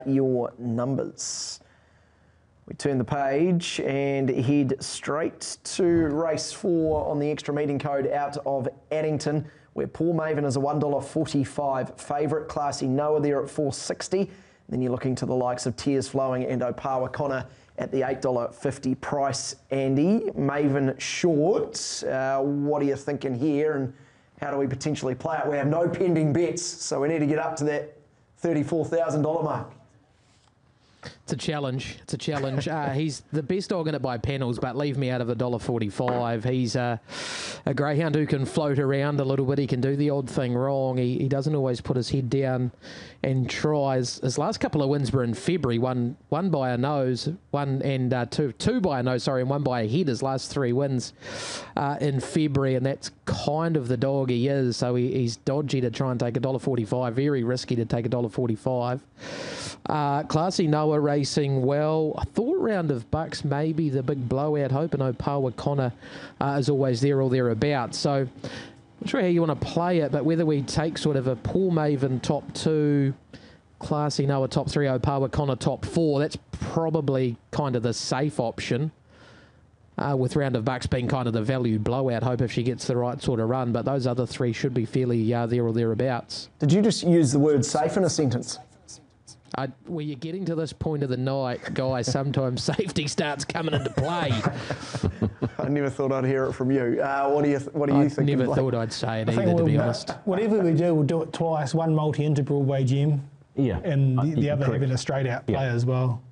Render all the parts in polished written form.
your numbers. We turn the page and head straight to race 4 on the extra meeting code out of Addington, where Paul Maven is a $1.45 favourite. Classy Noah there at $4.60. Then you're looking to the likes of Tears Flowing and Opawa Connor at the $8.50 price. Andy, Maven short. What are you thinking here, and how do we potentially play it? We have no pending bets, so we need to get up to that $34,000 mark. It's a challenge. It's a challenge. He's the best dog in it by panels, but leave me out of the $1.45. He's a greyhound who can float around a little bit. He can do the odd thing wrong. He doesn't always put his head down and tries. His last couple of wins were in February. One by a nose, two by a nose, sorry, and one by a head. His last 3 wins in February, and that's kind of the dog he is. So he's dodgy to try and take $1.45. Very risky to take $1.45. Classy Noah racing well. I thought round of bucks, maybe the big blowout hope, and Opawa Connor is always there or thereabouts. So not sure how you want to play it, but whether we take sort of a Paul Maven top 2, Classy Noah top 3, Opawa Connor top 4, that's probably kind of the safe option. With round of bucks being kind of the value blowout hope if she gets the right sort of run, but those other 3 should be fairly there or thereabouts. Did you just use the word safe in a sentence? Well, you're getting to this point of the night, guys, sometimes safety starts coming into play. I never thought I'd hear it from you. What do you think? I never thought I'd say it either, to be honest. Whatever we do, we'll do it twice. One multi-integral wagem, yeah, and the other correct. having a straight-out play as well.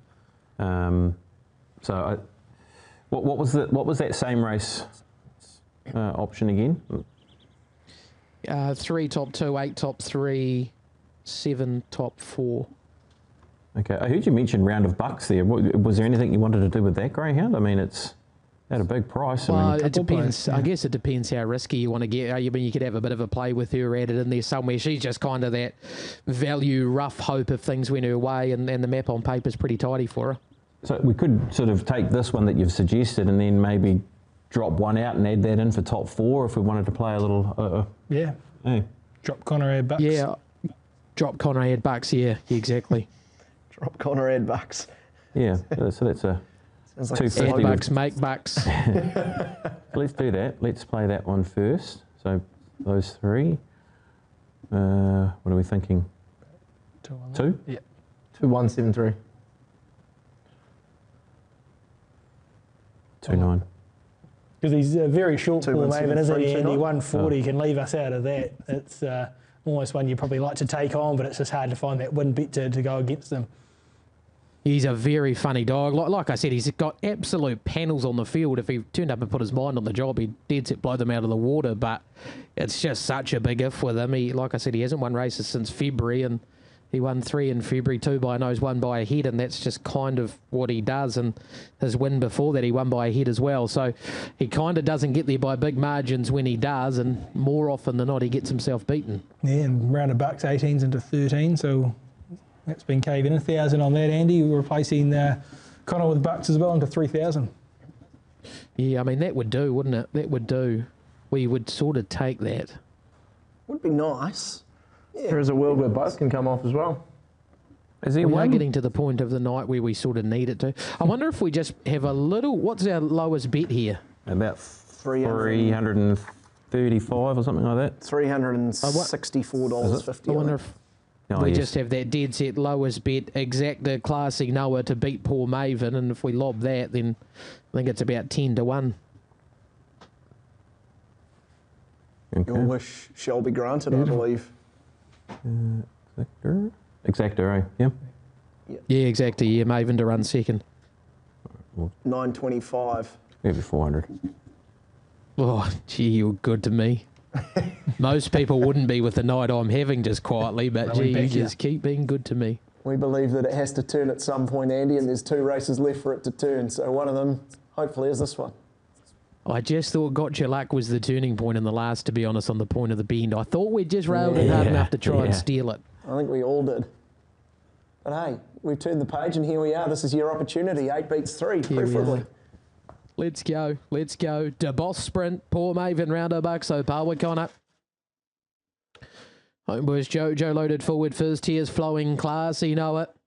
So, what was that same race option again? 3 top 2, 8 top 3, 7 top 4. Okay, I heard you mention round of bucks there. Was there anything you wanted to do with that greyhound? I mean, it's at a big price. Well, it depends. I guess it depends how risky you want to get. I mean, you could have a bit of a play with her added in there somewhere. She's just kind of that value rough hope if things went her way, and the map on paper is pretty tidy for her. So we could sort of take this one that you've suggested and then maybe drop one out and add that in for top 4 if we wanted to play a little... yeah. Hey. Drop Connor, add bucks. Yeah. Drop Connor, add bucks. Yeah, exactly. Drop Connor, add bucks. Yeah, so that's a... Sounds like 250 add bucks, make bucks. Let's do that. Let's play that one first. So those 3. What are we thinking? 2? Yeah. 2-1-7-3. 2-9. Because he's a very short Paul Maven, isn't he? And 140 can leave us out of that. It's almost one you probably like to take on, but it's just hard to find that win bet to go against them. He's a very funny dog. Like I said, he's got absolute panels on the field. If he turned up and put his mind on the job, he'd dead set blow them out of the water. But it's just such a big if with him. Like I said, he hasn't won races since February, and he won 3 in February, 2 by a nose, 1 by a head, and that's just kind of what he does. And his win before that, he won by a head as well. So he kind of doesn't get there by big margins when he does, and more often than not, he gets himself beaten. Yeah, and round of bucks, 18s into 13, so that's been caving in. 1,000 on that, Andy. We're replacing Connor with bucks as well into 3,000. Yeah, I mean, that would do, wouldn't it? That would do. We would sort of take that. Would be nice. Yeah. There is a world where both can come off as well. Is there We one? are getting to the point of the night where we sort of need it to. I wonder if we just have a little... What's our lowest bet here? About 335 or something like that. $364.50. I wonder if we just have that dead set lowest bet, exacta Classy Noah to beat Paul Maven, and if we lob that, then I think it's about 10-1. Okay. Your wish shall be granted, I believe. Exactor, eh? Yeah. Yeah, exactly. Yeah, Maven to run second. 925. Maybe 400. Oh, gee, you're good to me. Most people wouldn't be with the night I'm having just quietly, but gee, you just keep being good to me. We believe that it has to turn at some point, Andy, and there's 2 races left for it to turn. So one of them, hopefully, is this one. I just thought Gotcha Luck was the turning point in the last, to be honest, on the point of the bend. I thought we'd just railed it hard enough to try and steal it. I think we all did. But hey, we've turned the page and here we are. This is your opportunity. 8 beats 3, preferably. Let's go. Let's go. DeBoss sprint. Paul Maven, rounder bucks. Opawa Connor. Homeboys Joe loaded forward first. Tears Flowing, Classy Noah.